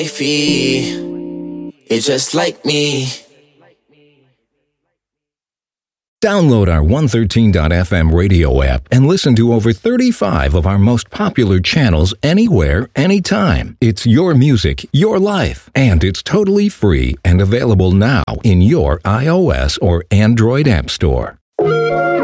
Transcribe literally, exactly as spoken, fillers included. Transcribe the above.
You're just like me. Download our one thirteen dot f m radio app and listen to over thirty-five of our most popular channels anywhere, anytime. It's your music, your life, and it's totally free and available now in your iOS or Android app store.